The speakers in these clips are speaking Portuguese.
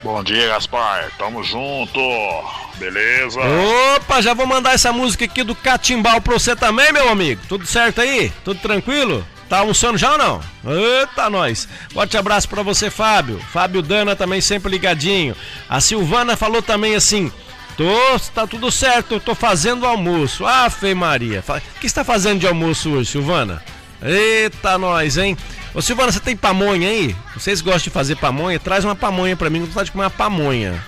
Bom dia, Gaspar. Tamo junto. Beleza? Opa, já vou mandar essa música aqui do Catimbau pra você também, meu amigo. Tudo certo aí? Tudo tranquilo? Tá almoçando já ou não? Eita, nós. Forte abraço pra você, Fábio. Fábio Dana também sempre ligadinho. A Silvana falou também assim: tá tudo certo, eu tô fazendo almoço. Ah, Fê Maria. O que você tá fazendo de almoço hoje, Silvana? Eita, nós, hein? Ô, Silvana, você tem pamonha aí? Vocês gostam de fazer pamonha? Traz uma pamonha pra mim, eu tô vontade de comer uma pamonha.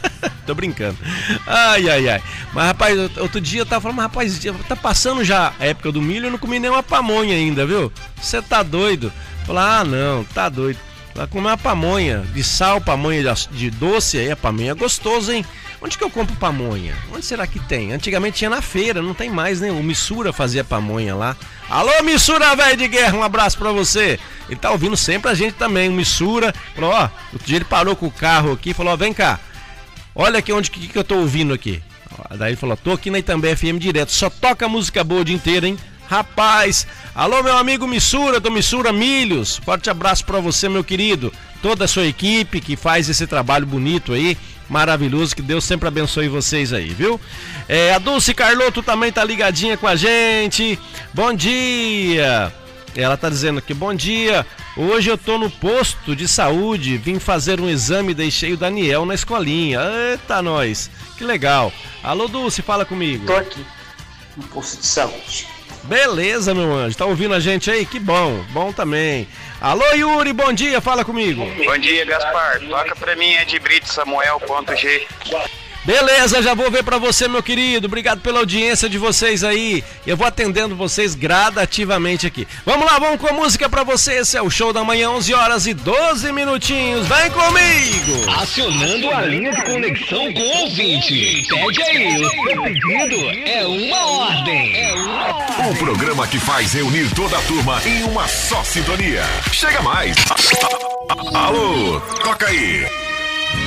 Tô brincando. Ai. Mas, rapaz, outro dia eu tava falando, mas, rapaz, tá passando já a época do milho, eu não comi nenhuma pamonha ainda, viu? Você tá doido? Falar, não, tá doido. Vai comer uma pamonha de sal, pamonha de doce, aí a pamonha é gostoso, hein? Onde que eu compro pamonha? Onde será que tem? Antigamente tinha na feira, não tem mais, né? O Missura fazia pamonha lá. Alô, Missura, velho de guerra, um abraço pra você. Ele tá ouvindo sempre a gente também, o Missura. Falou, ó, outro dia ele parou com o carro aqui e falou, ó, vem cá, olha aqui onde que eu tô ouvindo aqui. Daí ele falou, tô aqui na Itambé FM direto, só toca música boa o dia inteiro, hein? Rapaz, alô meu amigo Missura, do Missura Milhos, forte abraço pra você, meu querido, toda a sua equipe que faz esse trabalho bonito aí, maravilhoso, que Deus sempre abençoe vocês aí, viu? A Dulce Carlotto também tá ligadinha com a gente, bom dia, ela tá dizendo aqui, bom dia, hoje eu tô no posto de saúde, vim fazer um exame, deixei o Daniel na escolinha, eita nós, que legal, alô Dulce, fala comigo. Tô aqui, no posto de saúde. Beleza, meu anjo, tá ouvindo a gente aí? Que bom, bom também. Alô, Yuri, bom dia, fala comigo. Bom dia, Gaspar, toca pra mim, é de Brito Samuel.g. Beleza, já vou ver pra você, meu querido, obrigado pela audiência de vocês aí, eu vou atendendo vocês gradativamente aqui. Vamos lá, vamos com a música pra você, esse é o Show da Manhã, 11 horas e 12 minutinhos, vem comigo! Acionando a linha de conexão com o ouvinte, pede aí, o seu pedido é uma ordem. O programa que faz reunir toda a turma em uma só sintonia. Chega mais! Alô, toca aí!